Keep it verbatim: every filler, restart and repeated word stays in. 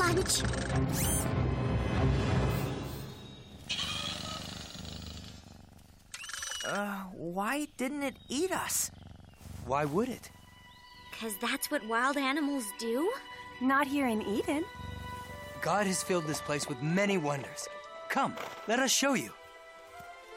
lunch. Uh, why didn't it eat us? Why would it? 'Cause that's what wild animals do. Not here in Eden. God has filled this place with many wonders. Come, let us show you.